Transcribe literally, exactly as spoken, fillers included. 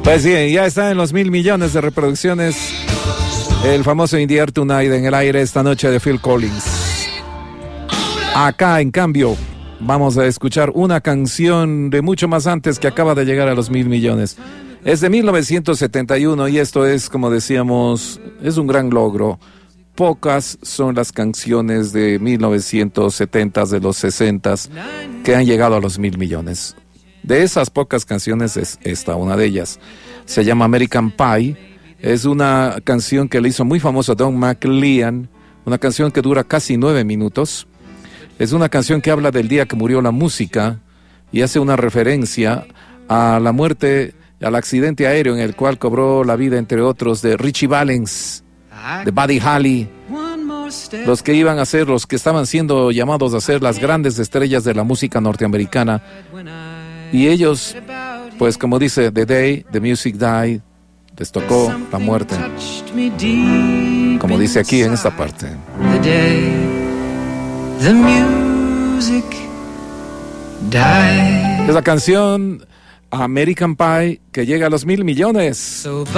Pues sí, ya está en los mil millones de reproducciones. El famoso In the Air Tonight, en el aire esta noche, de Phil Collins. Acá, en cambio, vamos a escuchar una canción de mucho más antes que acaba de llegar a los mil millones. Es de mil novecientos setenta y uno y esto es, como decíamos, es un gran logro. Pocas son las canciones de mil novecientos setenta, de los sesenta, que han llegado a los mil millones. De esas pocas canciones es esta, una de ellas. Se llama American Pie. Es una canción que le hizo muy famoso a Don McLean, una canción que dura casi nueve minutos. Es una canción que habla del día que murió la música y hace una referencia a la muerte, al accidente aéreo en el cual cobró la vida, entre otros, de Richie Valens, de Buddy Holly, los que iban a ser, los que estaban siendo llamados a ser las grandes estrellas de la música norteamericana. Y ellos, pues como dice, The Day the Music Died, les tocó la muerte, como dice aquí en esta parte. The day the music died. Es la canción American Pie que llega a los mil millones. So